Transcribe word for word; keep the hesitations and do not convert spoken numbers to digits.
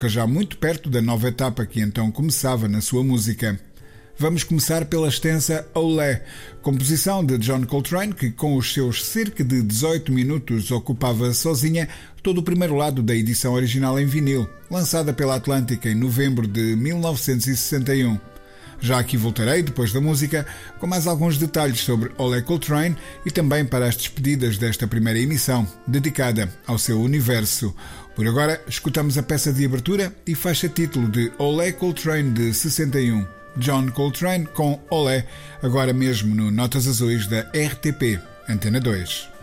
já muito perto da nova etapa que então começava na sua música. Vamos começar pela extensa Olé, composição de John Coltrane, que com os seus cerca de dezoito minutos ocupava sozinha todo o primeiro lado da edição original em vinil, lançada pela Atlântica em novembro de mil novecentos e sessenta e um. Já aqui voltarei, depois da música, com mais alguns detalhes sobre Olé Coltrane e também para as despedidas desta primeira emissão, dedicada ao seu universo. Por agora, escutamos a peça de abertura e faixa título de Olé Coltrane de sessenta e um. John Coltrane com Olé, agora mesmo no Notas Azuis da R T P, Antena dois.